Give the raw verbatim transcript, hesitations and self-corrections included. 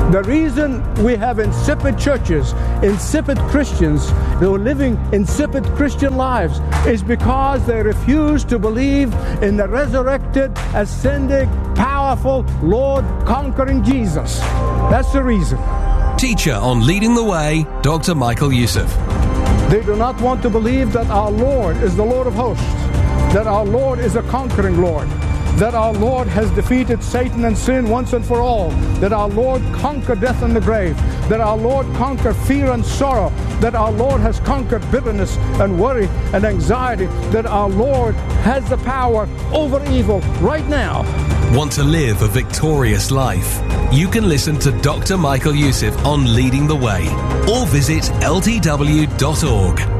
The reason we have insipid churches, insipid Christians who are living insipid Christian lives is because they refuse to believe in the resurrected, ascending, powerful, Lord, conquering Jesus. That's the reason. Teacher on Leading the Way, Doctor Michael Youssef. They do not want to believe that our Lord is the Lord of hosts, that our Lord is a conquering Lord, that our Lord has defeated Satan and sin once and for all, that our Lord conquered death and the grave, that our Lord conquered fear and sorrow, that our Lord has conquered bitterness and worry and anxiety, that our Lord has the power over evil right now. Want to live a victorious life? You can listen to Doctor Michael Youssef on Leading the Way or visit L T W dot org.